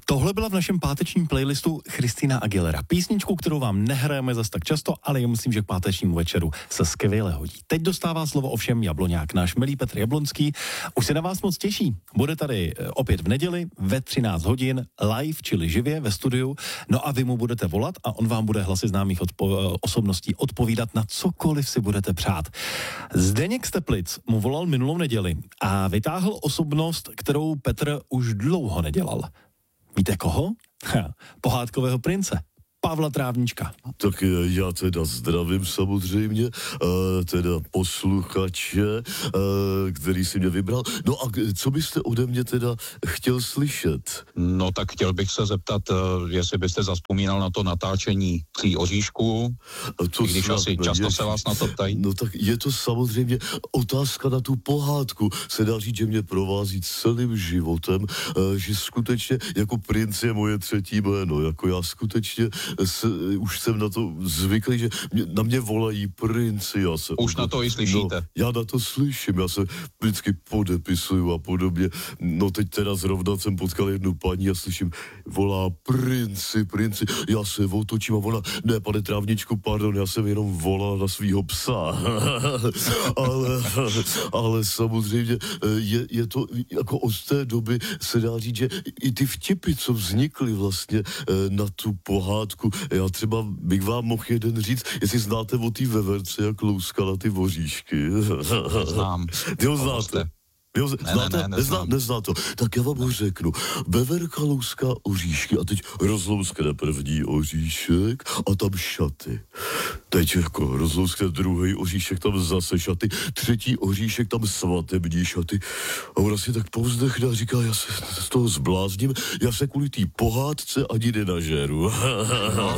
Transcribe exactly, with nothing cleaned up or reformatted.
Tohle byla v našem pátečním playlistu Christina Aguilera. Písničku, kterou vám nehrajeme zas tak často, ale já myslím, že k pátečnímu večeru se skvěle hodí. Teď dostává slovo ovšem Jabloňák, náš milý Petr Jablonský. Už se na vás moc těší. Bude tady opět v neděli ve třináct hodin live, čili živě ve studiu. No a vy mu budete volat a on vám bude hlasy známých odpo- osobností odpovídat na cokoliv si budete přát. Zdeněk z Teplic mu volal minulou neděli a vytáhl osobnost, kterou Petr už dlouho nedělal. Víte koho? Ha, pohádkového prince. Pavla Trávníčka. Tak já teda zdravím samozřejmě, uh, teda posluchače, uh, který si mě vybral. No a co byste ode mě teda chtěl slyšet? No tak chtěl bych se zeptat, uh, jestli byste zazpomínal na to natáčení Tří oříšků, to když snad, asi často je, se vás na to ptají. No tak je to samozřejmě otázka na tu pohádku. Se dá říct, že mě provází celým životem, uh, že skutečně jako princ je moje třetí jméno, jako já skutečně Se, už jsem na to zvyklý, že mě, na mě volají princi. Já se, už na to i slyšíte. No, já na to slyším, já se vždycky podepisuju a podobně. No teď teda zrovna jsem potkal jednu paní a slyším, volá princi, princi. Já se otočím a ona, ne, pane Trávničku, pardon, já jsem jenom volal na svýho psa. ale, ale samozřejmě je, je to, jako od té doby se dá říct, že i ty vtipy, co vznikly vlastně na tu pohádku, já třeba bych vám mohl jeden říct, jestli znáte o té veverce, jak louskala ty voříšky. Znám. Ty ho znáte? Jo, ne, znáte? ne, ne, Nezná, nezná to. Tak já vám ho řeknu. Beverka louská oříšky a teď rozlouskne první oříšek a tam šaty. Teď jako rozlouskne druhý oříšek, tam zase šaty. Třetí oříšek, tam svatební šaty. A ona si tak povzdechne a říká, já se z toho zblázním, já se kvůli té pohádce ani nenažeru. No,